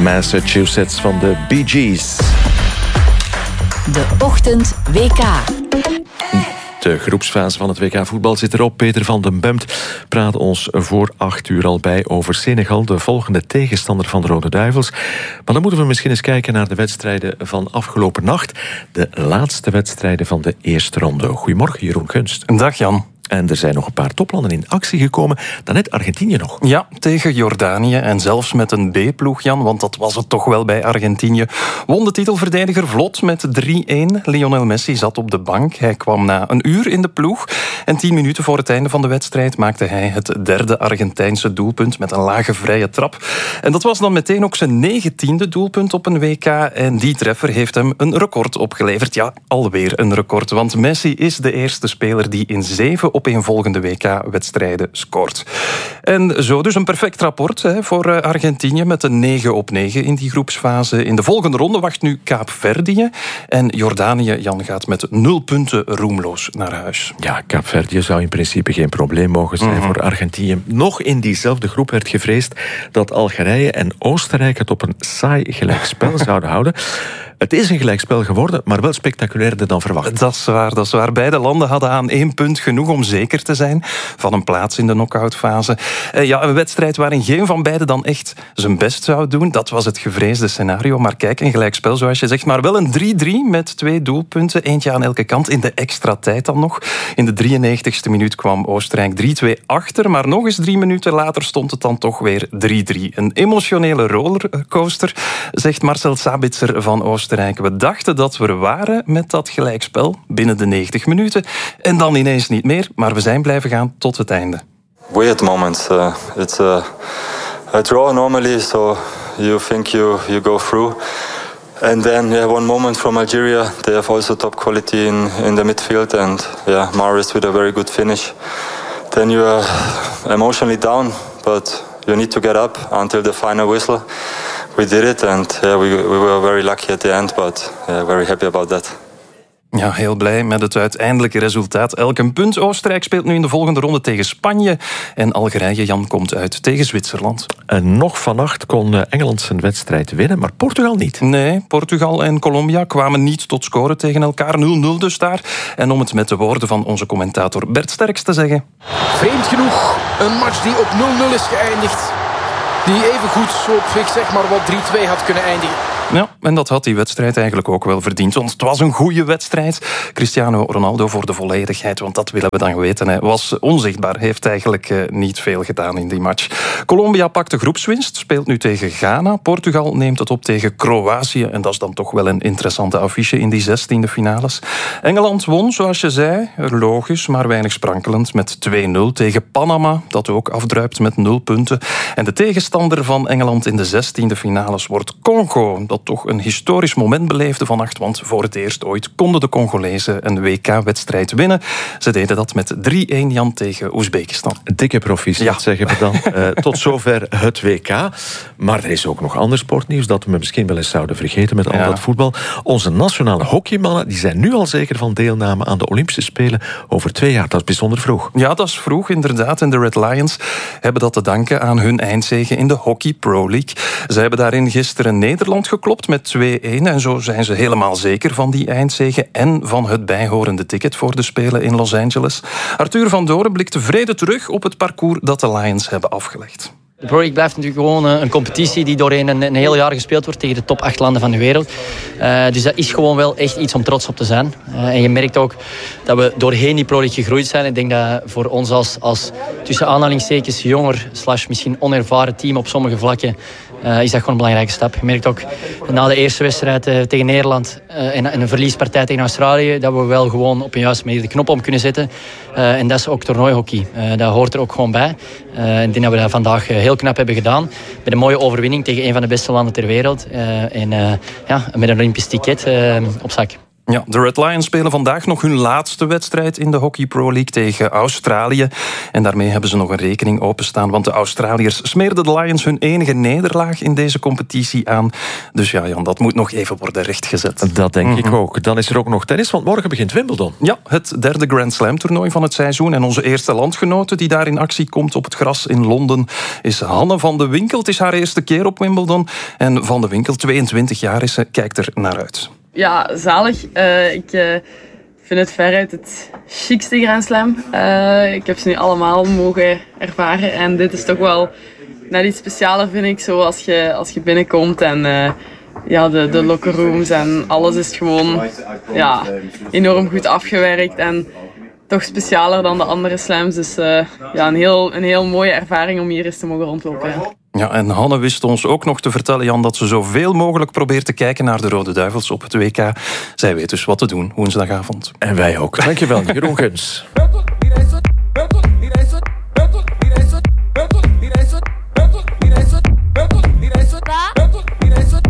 Massachusetts van de Bee Gees. De Ochtend WK. De groepsfase van het WK voetbal zit erop. Peter van den Bemt praat ons voor 8 uur al bij over Senegal, de volgende tegenstander van de Rode Duivels. Maar dan moeten we misschien eens kijken naar de wedstrijden van afgelopen nacht. De laatste wedstrijden van de eerste ronde. Goedemorgen, Jeroen Gunst. Dag Jan. En er zijn nog een paar toplanden in actie gekomen. Daarnet Argentinië nog. Ja, tegen Jordanië en zelfs met een B-ploeg, Jan, want dat was het toch wel bij Argentinië. Won de titelverdediger vlot met 3-1. Lionel Messi zat op de bank. Hij kwam na een uur in de ploeg. En 10 minuten voor het einde van de wedstrijd maakte hij het derde Argentijnse doelpunt met een lage vrije trap. En dat was dan meteen ook zijn 19e doelpunt op een WK. En die treffer heeft hem een record opgeleverd. Ja, alweer een record, want Messi is de eerste speler die in 7 opeenvolgende WK-wedstrijden scoort. En zo dus een perfect rapport voor Argentinië met een 9-9 in die groepsfase. In de volgende ronde wacht nu Kaapverdië. En Jordanië, Jan, gaat met 0 punten roemloos naar huis. Ja, Kaapverdië zou in principe geen probleem mogen zijn voor Argentinië. Nog in diezelfde groep werd gevreesd dat Algerije en Oostenrijk het op een saai gelijkspel zouden houden. Het is een gelijkspel geworden, maar wel spectaculairder dan verwacht. Dat is waar. Beide landen hadden aan 1 punt genoeg om zeker te zijn van een plaats in de knock-outfase. Een wedstrijd waarin geen van beiden dan echt zijn best zou doen. Dat was het gevreesde scenario. Maar kijk, een gelijkspel zoals je zegt. Maar wel een 3-3 met 2 doelpunten. Eentje aan elke kant in de extra tijd dan nog. In de 93ste minuut kwam Oostenrijk 3-2 achter. Maar nog eens 3 minuten later stond het dan toch weer 3-3. Een emotionele rollercoaster, zegt Marcel Sabitzer van Oostenrijk. We dachten dat we er waren met dat gelijkspel binnen de 90 minuten. En dan ineens niet meer, maar we zijn blijven gaan tot het einde. Weird moments. It's a draw normally, so you think you go through. And then one moment from Algeria. They have also top quality in the midfield. And Mahrez with a very good finish. Then you are emotionally down, but you need to get up until the final whistle. We did it and we were very lucky at the end, but very happy about that. Ja, heel blij met het uiteindelijke resultaat. Elk een punt. Oostenrijk speelt nu in de volgende ronde tegen Spanje. En Algerije, Jan, komt uit tegen Zwitserland. En nog vannacht kon Engeland zijn wedstrijd winnen, maar Portugal niet. Nee, Portugal en Colombia kwamen niet tot scoren tegen elkaar. 0-0 dus daar. En om het met de woorden van onze commentator Bert Sterks te zeggen. Vreemd genoeg, een match die op 0-0 is geëindigd. Die even goed op zich zeg maar wat 3-2 had kunnen eindigen. Ja, en dat had die wedstrijd eigenlijk ook wel verdiend. Want het was een goede wedstrijd. Cristiano Ronaldo, voor de volledigheid, want dat willen we dan weten, hij was onzichtbaar. Heeft eigenlijk niet veel gedaan in die match. Colombia pakt de groepswinst, speelt nu tegen Ghana. Portugal neemt het op tegen Kroatië. En dat is dan toch wel een interessante affiche in die 16e finales. Engeland won, zoals je zei, logisch, maar weinig sprankelend, met 2-0 tegen Panama, dat ook afdruipt met 0 punten. En de tegenstander van Engeland in de 16e finales wordt Congo, dat toch een historisch moment beleefde vannacht, want voor het eerst ooit konden de Congolezen een WK-wedstrijd winnen. Ze deden dat met 3-1, Jan, tegen Oezbekistan. Dikke proficiat, zeggen we dan. Tot zover het WK. Maar er is ook nog ander sportnieuws dat we misschien wel eens zouden vergeten met al dat voetbal. Onze nationale hockeymannen die zijn nu al zeker van deelname aan de Olympische Spelen over 2 jaar. Dat is bijzonder vroeg. Ja, dat is vroeg, inderdaad. En de Red Lions hebben dat te danken aan hun eindzege in de Hockey Pro League. Ze hebben daarin gisteren Nederland geklopt met 2-1. En zo zijn ze helemaal zeker van die eindzege en van het bijhorende ticket voor de Spelen in Los Angeles. Arthur van Doren blikt tevreden terug op het parcours dat de Lions hebben afgelegd. De Pro League blijft natuurlijk gewoon een competitie die doorheen een heel jaar gespeeld wordt tegen de top 8 landen van de wereld. Dus dat is gewoon wel echt iets om trots op te zijn. En je merkt ook dat we doorheen die Pro League gegroeid zijn. Ik denk dat voor ons als tussen aanhalingstekens jonger / misschien onervaren team op sommige vlakken is dat gewoon een belangrijke stap. Je merkt ook na de eerste wedstrijd tegen Nederland en een verliespartij tegen Australië dat we wel gewoon op een juiste manier de knop om kunnen zetten. En dat is ook toernooihockey. Dat hoort er ook gewoon bij. Ik denk dat we dat vandaag heel knap hebben gedaan. Met een mooie overwinning tegen een van de beste landen ter wereld. En met een Olympisch ticket op zak. Ja, de Red Lions spelen vandaag nog hun laatste wedstrijd in de Hockey Pro League tegen Australië. En daarmee hebben ze nog een rekening openstaan, want de Australiërs smeerden de Lions hun enige nederlaag in deze competitie aan. Dus ja, Jan, dat moet nog even worden rechtgezet. Dat denk ik ook. Dan is er ook nog tennis, want morgen begint Wimbledon. Ja, het derde Grand Slam toernooi van het seizoen. En onze eerste landgenote die daar in actie komt op het gras in Londen is Hanne van de Winkel. Het is haar eerste keer op Wimbledon. En Van de Winkel, 22 jaar is ze, kijkt er naar uit. Ja, zalig. Ik vind het veruit het chicste Grand Slam. Ik heb ze nu allemaal mogen ervaren. En dit is toch wel net iets specialer, vind ik. Zo als je binnenkomt en de locker rooms en alles is gewoon enorm goed afgewerkt. En toch specialer dan de andere slams. Dus een heel mooie ervaring om hier eens te mogen rondlopen. Ja. Ja, en Hanne wist ons ook nog te vertellen, Jan, dat ze zoveel mogelijk probeert te kijken naar de Rode Duivels op het WK. Zij weet dus wat te doen woensdagavond. En wij ook. Dankjewel, Jeroen Guns.